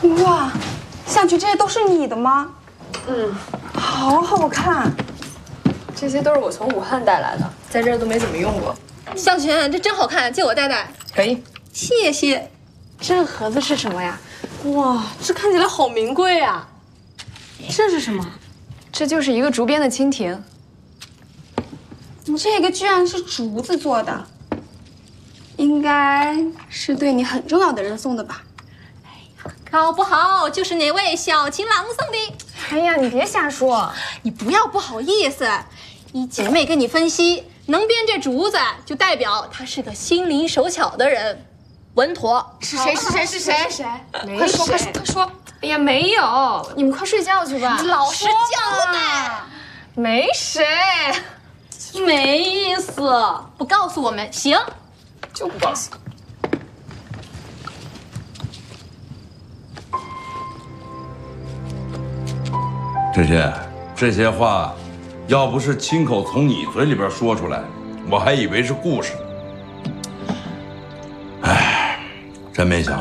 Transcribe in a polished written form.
哇，夏菊，这些都是你的吗？ 嗯， 好好看。 这些都是我从武汉带来的，在这儿都没怎么用过。 向璇，这真好看，借我戴戴。 可以。 谢谢。 这个盒子是什么呀？ 哇，这看起来好名贵啊！ 这是什么？ 这就是一个竹编的蜻蜓。 这个居然是竹子做的，应该是对你很重要的人送的吧？ 搞不好就是那位小情郎送的。 哎呀，你别瞎说。 你不要不好意思，依姐妹跟你分析，能编这竹子，就代表他是个心灵手巧的人。稳妥。 是谁？是谁？ 快说，快说！ 哎呀，没有，你们快睡觉去吧。 老实交代。 没谁。 没意思，不告诉我们行？ 就不告诉。 这些话，要不是亲口从你嘴里边说出来，我还以为是故事。哎，真没想